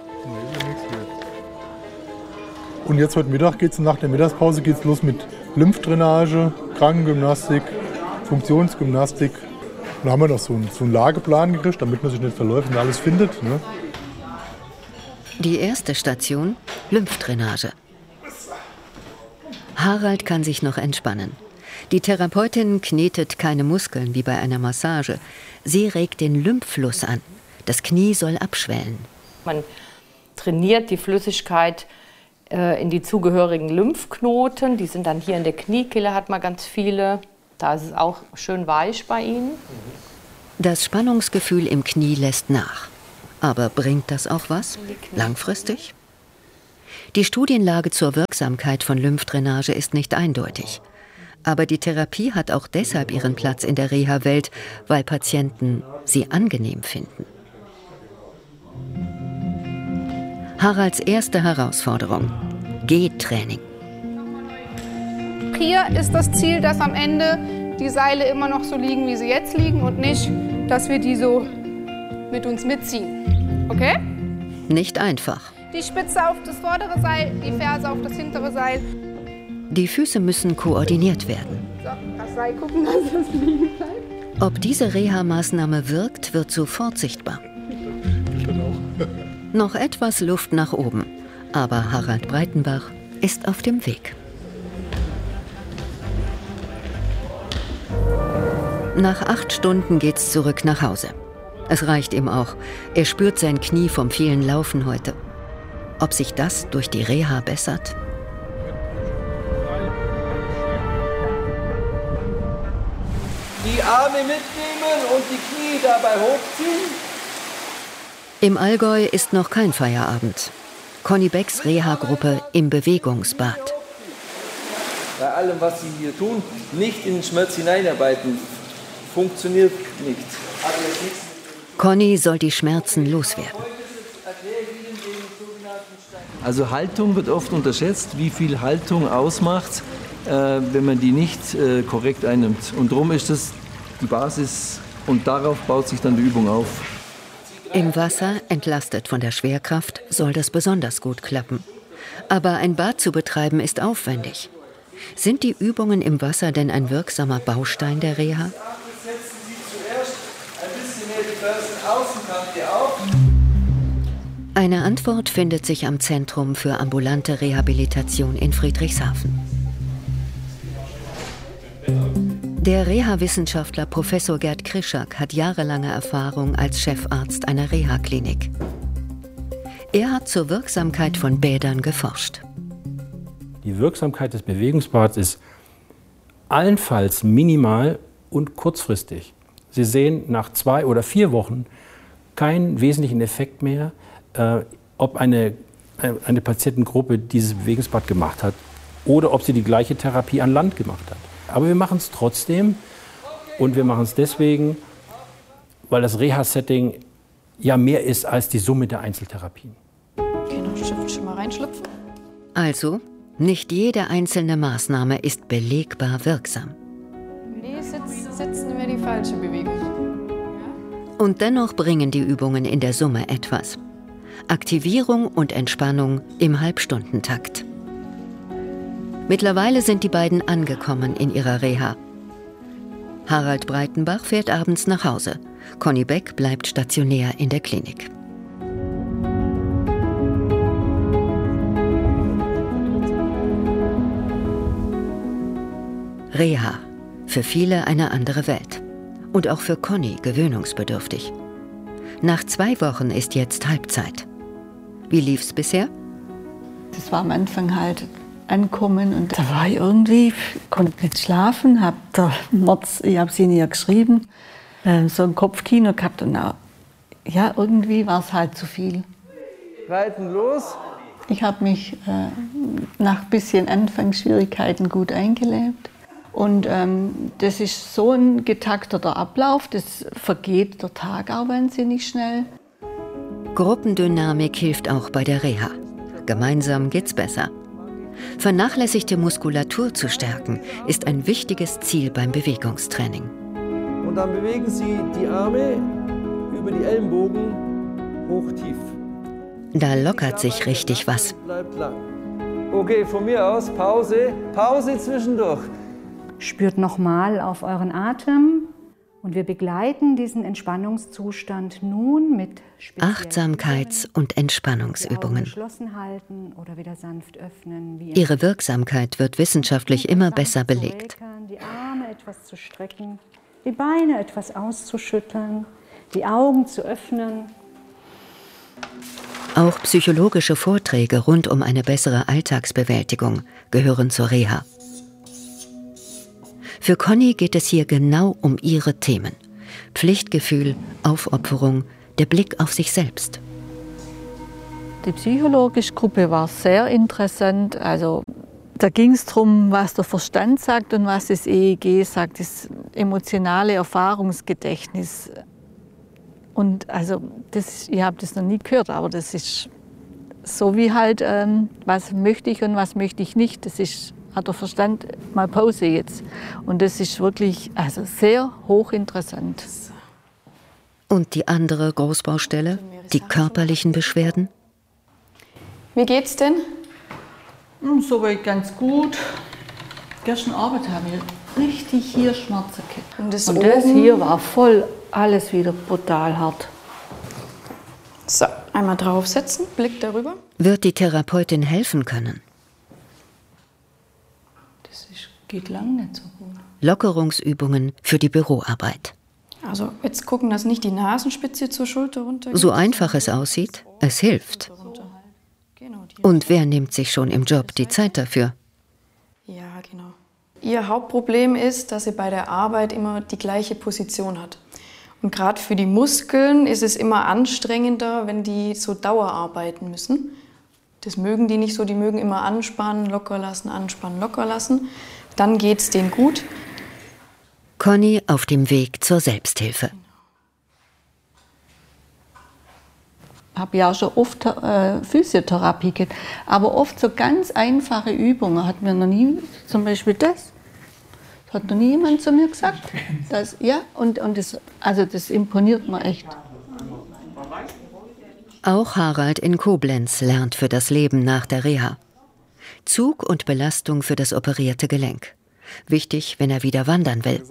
Und jetzt heute Mittag nach der Mittagspause geht's los mit Lymphdrainage, Krankengymnastik, Funktionsgymnastik. Da haben wir noch so einen Lageplan gekriegt, damit man sich nicht verläuft und alles findet. Ne? Die erste Station, Lymphdrainage. Harald kann sich noch entspannen. Die Therapeutin knetet keine Muskeln wie bei einer Massage. Sie regt den Lymphfluss an. Das Knie soll abschwellen. Man trainiert die Flüssigkeit in die zugehörigen Lymphknoten. Die sind dann hier in der Kniekehle, hat man ganz viele. Da ist es auch schön weich bei Ihnen. Das Spannungsgefühl im Knie lässt nach. Aber bringt das auch was? Langfristig? Die Studienlage zur Wirksamkeit von Lymphdrainage ist nicht eindeutig. Aber die Therapie hat auch deshalb ihren Platz in der Reha-Welt, weil Patienten sie angenehm finden. Haralds erste Herausforderung: Gehtraining. Hier ist das Ziel, dass am Ende die Seile immer noch so liegen, wie sie jetzt liegen und nicht, dass wir die so mit uns mitziehen. Okay? Nicht einfach. Die Spitze auf das vordere Seil, die Ferse auf das hintere Seil. Die Füße müssen koordiniert werden. So, das Seil gucken, dass das liegen bleibt. Ob diese Reha-Maßnahme wirkt, wird sofort sichtbar. Noch etwas Luft nach oben, aber Harald Breitenbach ist auf dem Weg. Nach 8 Stunden geht's zurück nach Hause. Es reicht ihm auch. Er spürt sein Knie vom vielen Laufen heute. Ob sich das durch die Reha bessert? Die Arme mitnehmen und die Knie dabei hochziehen. Im Allgäu ist noch kein Feierabend. Conny Becks Reha-Gruppe im Bewegungsbad. Bei allem, was Sie hier tun, nicht in den Schmerz hineinarbeiten. Funktioniert nicht. Conny soll die Schmerzen loswerden. Also Haltung wird oft unterschätzt, wie viel Haltung ausmacht. wenn man die nicht korrekt einnimmt. Und darum ist das die Basis und darauf baut sich dann die Übung auf. Im Wasser, entlastet von der Schwerkraft, soll das besonders gut klappen. Aber ein Bad zu betreiben ist aufwendig. Sind die Übungen im Wasser denn ein wirksamer Baustein der Reha? Setzen Sie zuerst ein bisschen mehr die Fersenaußenkante auf. Eine Antwort findet sich am Zentrum für ambulante Rehabilitation in Friedrichshafen. Der Reha-Wissenschaftler Professor Gerd Krischak hat jahrelange Erfahrung als Chefarzt einer Reha-Klinik. Er hat zur Wirksamkeit von Bädern geforscht. Die Wirksamkeit des Bewegungsbads ist allenfalls minimal und kurzfristig. Sie sehen nach 2 oder 4 Wochen keinen wesentlichen Effekt mehr, ob eine Patientengruppe dieses Bewegungsbad gemacht hat oder ob sie die gleiche Therapie an Land gemacht hat. Aber wir machen es trotzdem und wir machen es deswegen, weil das Reha-Setting ja mehr ist als die Summe der Einzeltherapien. Genau, schon mal reinschlüpfen. Also, nicht jede einzelne Maßnahme ist belegbar wirksam. Nee, sitzen wäre die falsche Bewegung. Und dennoch bringen die Übungen in der Summe etwas. Aktivierung und Entspannung im Halbstundentakt. Mittlerweile sind die beiden angekommen in ihrer Reha. Harald Breitenbach fährt abends nach Hause. Conny Beck bleibt stationär in der Klinik. Reha. Für viele eine andere Welt. Und auch für Conny gewöhnungsbedürftig. Nach 2 Wochen ist jetzt Halbzeit. Wie lief's bisher? Das war am Anfang halt ankommen und da war ich irgendwie, konnte nicht schlafen, ich habe sie ihr geschrieben, so ein Kopfkino gehabt und ja, irgendwie war es halt zu viel. Reiten los. Ich habe mich nach ein bisschen Anfangsschwierigkeiten gut eingelebt und das ist so ein getakteter Ablauf, das vergeht der Tag auch wahnsinnig schnell. Gruppendynamik hilft auch bei der Reha. Gemeinsam geht's besser. Vernachlässigte Muskulatur zu stärken, ist ein wichtiges Ziel beim Bewegungstraining. Und dann bewegen Sie die Arme über die Ellenbogen hoch tief. Da lockert sich richtig was. Bleibt lang. Okay, von mir aus Pause. Pause zwischendurch. Spürt nochmal auf euren Atem. Und wir begleiten diesen Entspannungszustand nun mit Achtsamkeits- und Entspannungsübungen. geschlossen halten oder wieder sanft öffnen. Ihre Wirksamkeit wird wissenschaftlich immer besser belegt. Die Arme etwas zu strecken, die Beine etwas auszuschütteln, die Augen zu öffnen. Auch psychologische Vorträge rund um eine bessere Alltagsbewältigung gehören zur Reha. Für Conny geht es hier genau um ihre Themen. Pflichtgefühl, Aufopferung, der Blick auf sich selbst. Die psychologische Gruppe war sehr interessant. Also, da ging es darum, was der Verstand sagt und was das EEG sagt, das emotionale Erfahrungsgedächtnis. Und also, ich habe das noch nie gehört, aber das ist so wie halt, was möchte ich und was möchte ich nicht. Das hat der Verstand mal Pause jetzt. Und das ist wirklich sehr hochinteressant. Und die andere Großbaustelle, die körperlichen Beschwerden? Wie geht's denn? Soweit ganz gut. Gestern Abend habe ich richtig hier Schmerzen gehabt. Und das hier war voll alles wieder brutal hart. So, einmal draufsetzen, Blick darüber. Wird die Therapeutin helfen können? Geht lang nicht so gut. Lockerungsübungen für die Büroarbeit. Also jetzt gucken, dass nicht die Nasenspitze zur Schulter runtergeht. So einfach es aussieht, es hilft. Und wer nimmt sich schon im Job die Zeit dafür? Ja, genau. Ihr Hauptproblem ist, dass sie bei der Arbeit immer die gleiche Position hat. Und gerade für die Muskeln ist es immer anstrengender, wenn die so Dauerarbeiten müssen. Das mögen die nicht so, die mögen immer anspannen, locker lassen, anspannen, locker lassen. Dann geht's denen gut. Conny auf dem Weg zur Selbsthilfe. habe ja auch schon oft Physiotherapie gehabt, aber oft so ganz einfache Übungen hat mir noch nie, zum Beispiel das hat noch nie jemand zu mir gesagt. Das, ja, und das imponiert mir echt. Auch Harald in Koblenz lernt für das Leben nach der Reha. Zug und Belastung für das operierte Gelenk. Wichtig, wenn er wieder wandern will.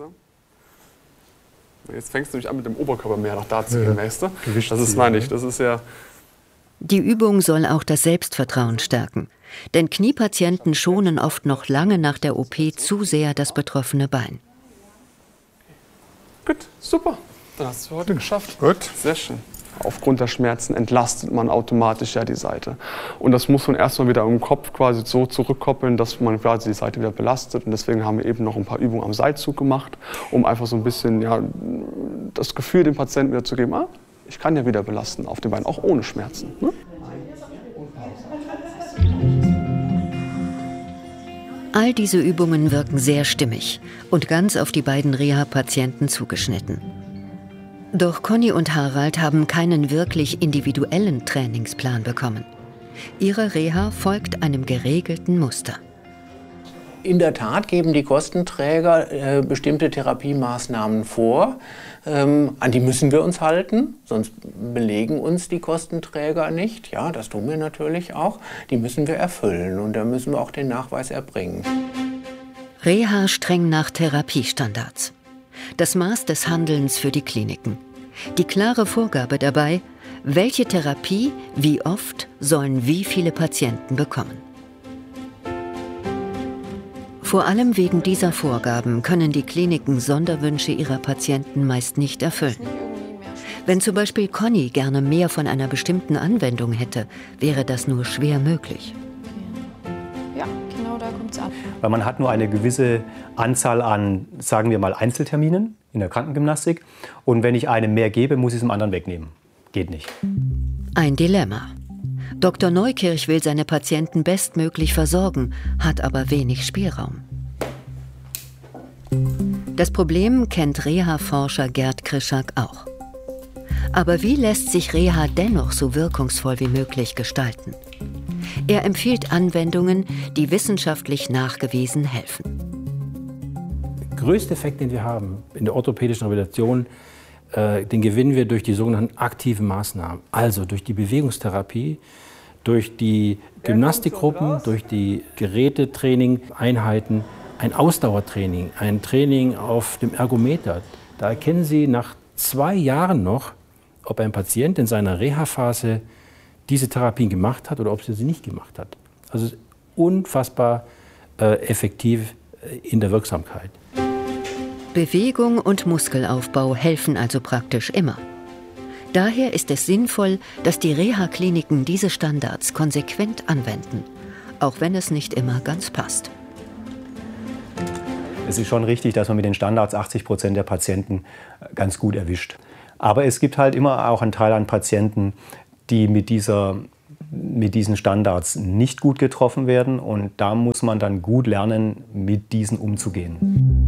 Jetzt fängst du nämlich an, mit dem Oberkörper mehr nach da zu gehen, weißt du? Das ist, meine ich, das ist ja... Die Übung soll auch das Selbstvertrauen stärken. Denn Kniepatienten schonen oft noch lange nach der OP zu sehr das betroffene Bein. Gut, super. Dann hast du heute geschafft. Gut. Sehr schön. Aufgrund der Schmerzen entlastet man automatisch ja die Seite. Und das muss man erstmal wieder im Kopf quasi so zurückkoppeln, dass man quasi die Seite wieder belastet. Und deswegen haben wir eben noch ein paar Übungen am Seilzug gemacht, um einfach so ein bisschen das Gefühl dem Patienten wieder zu geben, ich kann ja wieder belasten auf dem Bein, auch ohne Schmerzen. Ne? All diese Übungen wirken sehr stimmig und ganz auf die beiden Reha-Patienten zugeschnitten. Doch Conny und Harald haben keinen wirklich individuellen Trainingsplan bekommen. Ihre Reha folgt einem geregelten Muster. In der Tat geben die Kostenträger bestimmte Therapiemaßnahmen vor. An die müssen wir uns halten, sonst belegen uns die Kostenträger nicht. Ja, das tun wir natürlich auch. Die müssen wir erfüllen und da müssen wir auch den Nachweis erbringen. Reha streng nach Therapiestandards. Das Maß des Handelns für die Kliniken. Die klare Vorgabe dabei, welche Therapie, wie oft, sollen wie viele Patienten bekommen. Vor allem wegen dieser Vorgaben können die Kliniken Sonderwünsche ihrer Patienten meist nicht erfüllen. Wenn zum Beispiel Conny gerne mehr von einer bestimmten Anwendung hätte, wäre das nur schwer möglich. Ja, genau da kommt es an. Weil man hat nur eine gewisse Anzahl an, sagen wir mal, Einzelterminen in der Krankengymnastik. Und wenn ich einem mehr gebe, muss ich es dem anderen wegnehmen. Geht nicht. Ein Dilemma. Dr. Neukirch will seine Patienten bestmöglich versorgen, hat aber wenig Spielraum. Das Problem kennt Reha-Forscher Gerd Krischak auch. Aber wie lässt sich Reha dennoch so wirkungsvoll wie möglich gestalten? Er empfiehlt Anwendungen, die wissenschaftlich nachgewiesen helfen. Der größte Effekt, den wir haben in der orthopädischen Rehabilitation, den gewinnen wir durch die sogenannten aktiven Maßnahmen. Also durch die Bewegungstherapie, durch die Gymnastikgruppen, durch die Gerätetraining, Einheiten, ein Ausdauertraining, ein Training auf dem Ergometer. Da erkennen Sie nach 2 Jahren noch, ob ein Patient in seiner Reha-Phase diese Therapien gemacht hat oder ob sie nicht gemacht hat. Also unfassbar effektiv in der Wirksamkeit. Bewegung und Muskelaufbau helfen also praktisch immer. Daher ist es sinnvoll, dass die Reha-Kliniken diese Standards konsequent anwenden, auch wenn es nicht immer ganz passt. Es ist schon richtig, dass man mit den Standards 80% der Patienten ganz gut erwischt. Aber es gibt halt immer auch einen Teil an Patienten, die mit diesen Standards nicht gut getroffen werden. Und da muss man dann gut lernen, mit diesen umzugehen.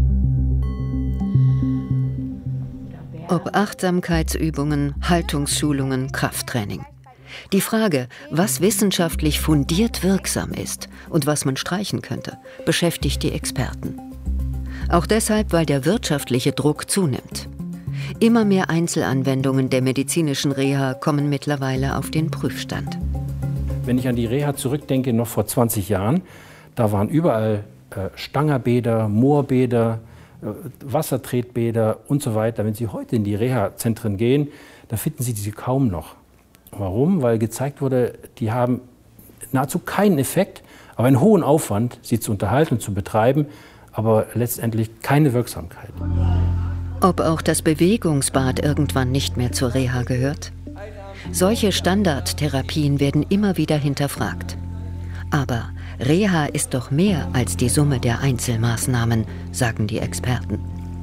Ob Achtsamkeitsübungen, Haltungsschulungen, Krafttraining. Die Frage, was wissenschaftlich fundiert wirksam ist und was man streichen könnte, beschäftigt die Experten. Auch deshalb, weil der wirtschaftliche Druck zunimmt. Immer mehr Einzelanwendungen der medizinischen Reha kommen mittlerweile auf den Prüfstand. Wenn ich an die Reha zurückdenke, noch vor 20 Jahren, da waren überall Stangerbäder, Moorbäder, Wassertretbäder und so weiter. Wenn Sie heute in die Reha-Zentren gehen, da finden Sie diese kaum noch. Warum? Weil gezeigt wurde, die haben nahezu keinen Effekt, aber einen hohen Aufwand, sie zu unterhalten und zu betreiben, aber letztendlich keine Wirksamkeit. Ob auch das Bewegungsbad irgendwann nicht mehr zur Reha gehört? Solche Standardtherapien werden immer wieder hinterfragt. Aber Reha ist doch mehr als die Summe der Einzelmaßnahmen, sagen die Experten.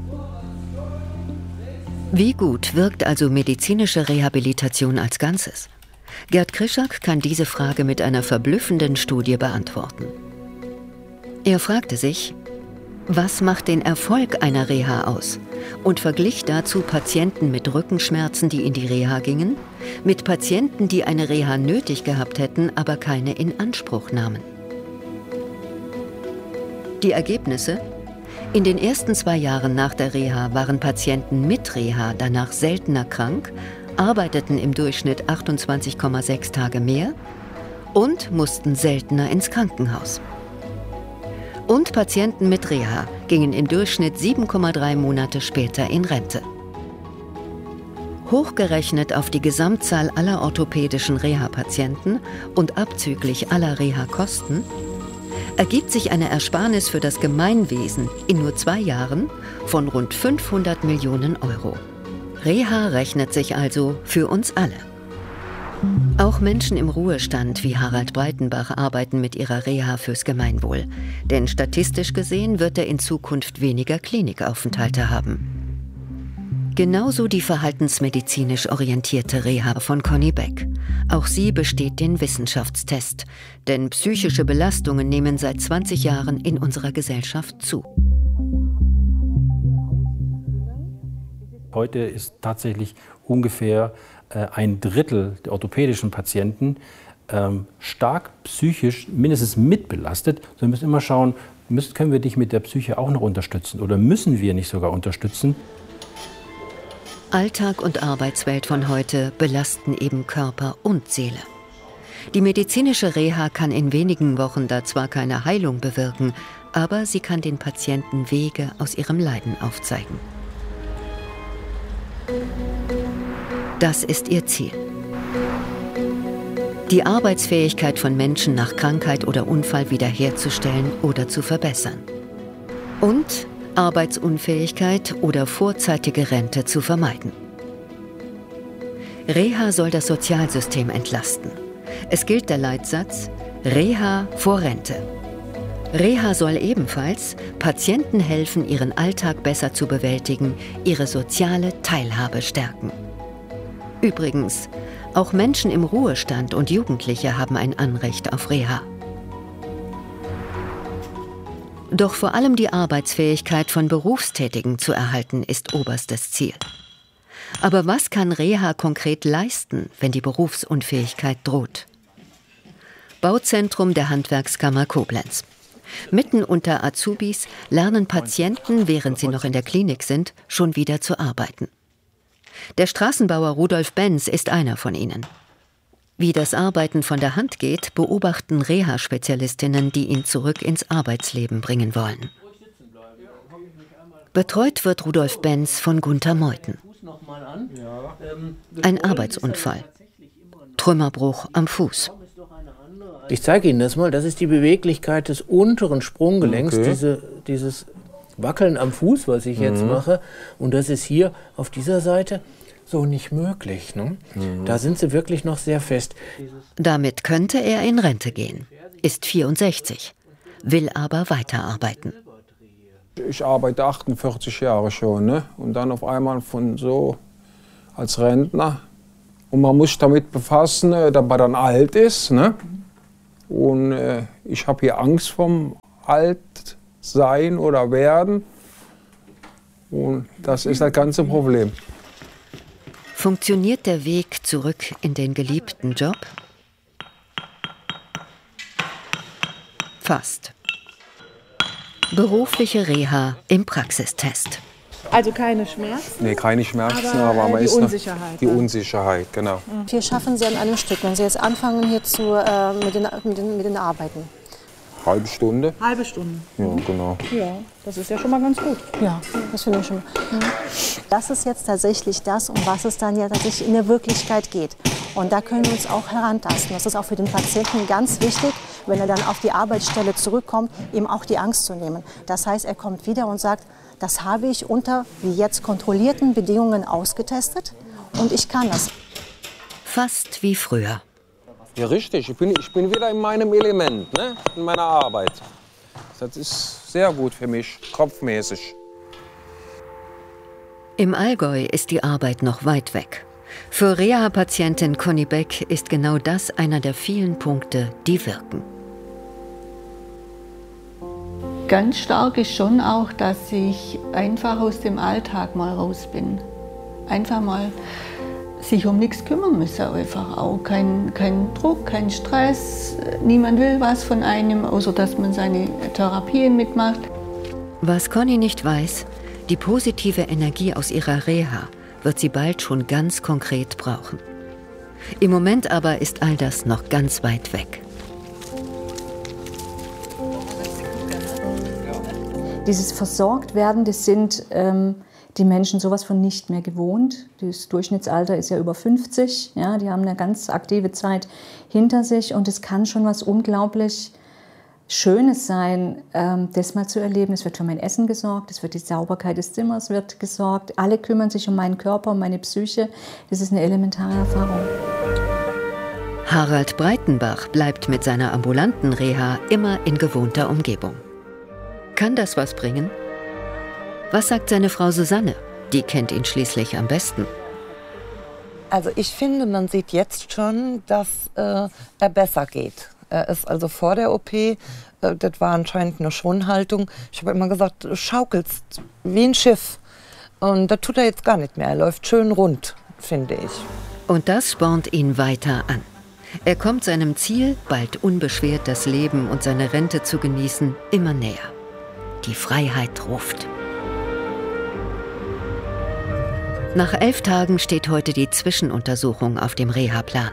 Wie gut wirkt also medizinische Rehabilitation als Ganzes? Gerd Krischak kann diese Frage mit einer verblüffenden Studie beantworten. Er fragte sich, was macht den Erfolg einer Reha aus? und verglich dazu Patienten mit Rückenschmerzen, die in die Reha gingen, mit Patienten, die eine Reha nötig gehabt hätten, aber keine in Anspruch nahmen. Die Ergebnisse? In den ersten 2 Jahren nach der Reha waren Patienten mit Reha danach seltener krank, arbeiteten im Durchschnitt 28,6 Tage mehr und mussten seltener ins Krankenhaus. Und Patienten mit Reha gingen im Durchschnitt 7,3 Monate später in Rente. Hochgerechnet auf die Gesamtzahl aller orthopädischen Reha-Patienten und abzüglich aller Reha-Kosten ergibt sich eine Ersparnis für das Gemeinwesen in nur 2 Jahren von rund 500 Millionen Euro. Reha rechnet sich also für uns alle. Auch Menschen im Ruhestand wie Harald Breitenbach arbeiten mit ihrer Reha fürs Gemeinwohl. Denn statistisch gesehen wird er in Zukunft weniger Klinikaufenthalte haben. Genauso die verhaltensmedizinisch orientierte Reha von Conny Beck. Auch sie besteht den Wissenschaftstest. Denn psychische Belastungen nehmen seit 20 Jahren in unserer Gesellschaft zu. Heute ist tatsächlich ungefähr 1/3 der orthopädischen Patienten stark psychisch mindestens mitbelastet. So, wir müssen immer schauen, können wir dich mit der Psyche auch noch unterstützen oder müssen wir nicht sogar unterstützen? Alltag und Arbeitswelt von heute belasten eben Körper und Seele. Die medizinische Reha kann in wenigen Wochen da zwar keine Heilung bewirken, aber sie kann den Patienten Wege aus ihrem Leiden aufzeigen. Das ist ihr Ziel. Die Arbeitsfähigkeit von Menschen nach Krankheit oder Unfall wiederherzustellen oder zu verbessern. Und Arbeitsunfähigkeit oder vorzeitige Rente zu vermeiden. Reha soll das Sozialsystem entlasten. Es gilt der Leitsatz Reha vor Rente. Reha soll ebenfalls Patienten helfen, ihren Alltag besser zu bewältigen, ihre soziale Teilhabe stärken. Übrigens, auch Menschen im Ruhestand und Jugendliche haben ein Anrecht auf Reha. Doch vor allem die Arbeitsfähigkeit von Berufstätigen zu erhalten, ist oberstes Ziel. Aber was kann Reha konkret leisten, wenn die Berufsunfähigkeit droht? Bauzentrum der Handwerkskammer Koblenz. Mitten unter Azubis lernen Patienten, während sie noch in der Klinik sind, schon wieder zu arbeiten. Der Straßenbauer Rudolf Benz ist einer von ihnen. Wie das Arbeiten von der Hand geht, beobachten Reha-Spezialistinnen, die ihn zurück ins Arbeitsleben bringen wollen. Betreut wird Rudolf Benz von Gunther Meuthen. Ein Arbeitsunfall. Trümmerbruch am Fuß. Ich zeige Ihnen das mal. Das ist die Beweglichkeit des unteren Sprunggelenks, dieses Wackeln am Fuß, was ich jetzt mache. Und das ist hier auf dieser Seite so nicht möglich. Ne? Da sind sie wirklich noch sehr fest. Damit könnte er in Rente gehen. Ist 64, will aber weiterarbeiten. Ich arbeite 48 Jahre schon, ne? Und dann auf einmal von so als Rentner. Und man muss sich damit befassen, dass man dann alt ist. Ne? Und ich habe hier Angst vom Altsein oder Werden. Und das ist das ganze Problem. Funktioniert der Weg zurück in den geliebten Job? Fast. Berufliche Reha im Praxistest. Also keine Schmerzen? Nee, keine Schmerzen, aber man die ist Unsicherheit. Die Unsicherheit, genau. Wir schaffen Sie an einem Stück, wenn Sie jetzt anfangen hier mit den Arbeiten. Halbe Stunde. Halbe Stunde. Ja, genau. Ja, das ist ja schon mal ganz gut. Ja, das finde ich schon mal. Das ist jetzt tatsächlich das, um was es dann ja tatsächlich in der Wirklichkeit geht. Und da können wir uns auch herantasten. Das ist auch für den Patienten ganz wichtig, wenn er dann auf die Arbeitsstelle zurückkommt, ihm auch die Angst zu nehmen. Das heißt, er kommt wieder und sagt, das habe ich unter wie jetzt kontrollierten Bedingungen ausgetestet und ich kann das. Fast wie früher. Ja, richtig. Ich bin wieder in meinem Element, ne? In meiner Arbeit. Das ist sehr gut für mich, kopfmäßig. Im Allgäu ist die Arbeit noch weit weg. Für Reha-Patientin Conny Beck ist genau das einer der vielen Punkte, die wirken. Ganz stark ist schon auch, dass ich einfach aus dem Alltag mal raus bin. Einfach mal sich um nichts kümmern müssen, einfach auch. Kein Druck, kein Stress, niemand will was von einem, außer dass man seine Therapien mitmacht. Was Conny nicht weiß, die positive Energie aus ihrer Reha wird sie bald schon ganz konkret brauchen. Im Moment aber ist all das noch ganz weit weg. Dieses Versorgtwerden, das sind die Menschen sowas von nicht mehr gewohnt. Das Durchschnittsalter ist ja über 50. Ja, die haben eine ganz aktive Zeit hinter sich. Und es kann schon was unglaublich Schönes sein, das mal zu erleben. Es wird für mein Essen gesorgt, es wird die Sauberkeit des Zimmers wird gesorgt. Alle kümmern sich um meinen Körper, um meine Psyche. Das ist eine elementare Erfahrung. Harald Breitenbach bleibt mit seiner ambulanten Reha immer in gewohnter Umgebung. Kann das was bringen? Was sagt seine Frau Susanne? Die kennt ihn schließlich am besten. Also ich finde, man sieht jetzt schon, dass er besser geht. Er ist also vor der OP, das war anscheinend eine Schonhaltung. Ich habe immer gesagt, du schaukelst wie ein Schiff. Und das tut er jetzt gar nicht mehr. Er läuft schön rund, finde ich. Und das spornt ihn weiter an. Er kommt seinem Ziel, bald unbeschwert das Leben und seine Rente zu genießen, immer näher. Die Freiheit ruft. Nach 11 Tagen steht heute die Zwischenuntersuchung auf dem Reha-Plan.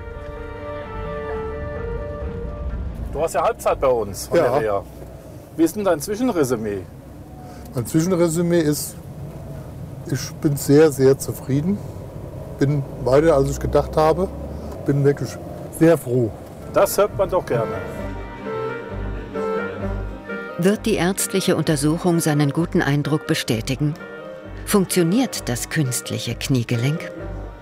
Du hast ja Halbzeit bei uns von der Reha. Wie ist denn dein Zwischenresümee? Mein Zwischenresümee ist, ich bin sehr, sehr zufrieden. Bin weiter, als ich gedacht habe. Bin wirklich sehr froh. Das hört man doch gerne. Wird die ärztliche Untersuchung seinen guten Eindruck bestätigen? Funktioniert das künstliche Kniegelenk?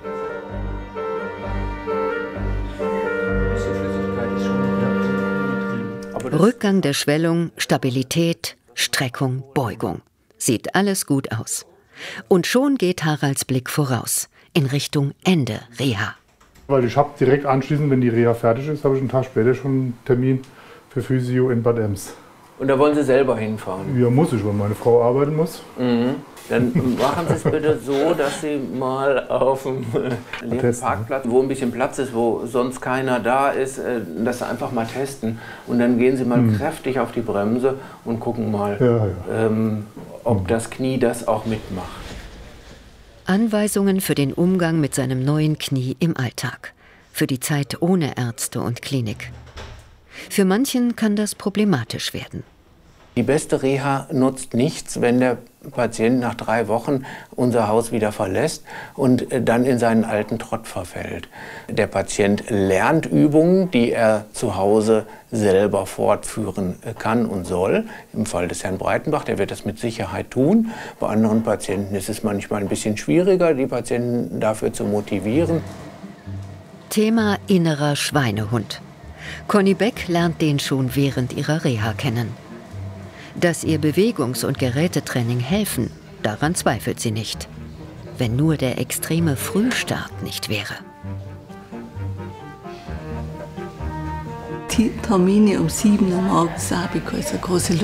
Rückgang der Schwellung, Stabilität, Streckung, Beugung. Sieht alles gut aus. Und schon geht Haralds Blick voraus, in Richtung Ende Reha. Weil ich habe direkt anschließend, wenn die Reha fertig ist, habe ich einen Tag später schon einen Termin für Physio in Bad Ems. Und da wollen Sie selber hinfahren? Ja, muss ich, weil meine Frau arbeiten muss. Mhm. Dann machen Sie es bitte so, dass Sie mal auf dem Parkplatz, wo ein bisschen Platz ist, wo sonst keiner da ist, das einfach mal testen. Und dann gehen Sie mal kräftig auf die Bremse und gucken mal, ob das Knie das auch mitmacht. Anweisungen für den Umgang mit seinem neuen Knie im Alltag. Für die Zeit ohne Ärzte und Klinik. Für manchen kann das problematisch werden. Die beste Reha nutzt nichts, wenn der Patient nach 3 Wochen unser Haus wieder verlässt und dann in seinen alten Trott verfällt. Der Patient lernt Übungen, die er zu Hause selber fortführen kann und soll. Im Fall des Herrn Breitenbach, der wird das mit Sicherheit tun. Bei anderen Patienten ist es manchmal ein bisschen schwieriger, die Patienten dafür zu motivieren. Thema innerer Schweinehund. Conny Beck lernt den schon während ihrer Reha kennen. Dass ihr Bewegungs- und Gerätetraining helfen, daran zweifelt sie nicht. Wenn nur der extreme Frühstart nicht wäre. Die Termine um 7 Uhr morgens habe ich also große